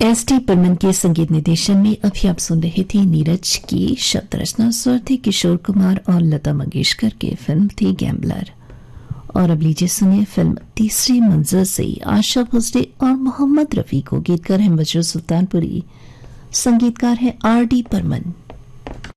SD. Burman के संगीत निर्देशन में अभी आप सुन रहे थे नीरज की शब्द रचना, स्वर थे किशोर कुमार और लता मंगेशकर के। फिल्म थी गैम्बलर। और अब लीजिए सुनिए फिल्म तीसरी मंजिल से आशा भोसले और मोहम्मद रफी को। गीतकार हैं बजर सुल्तानपुरी, संगीतकार है आर.डी. बर्मन।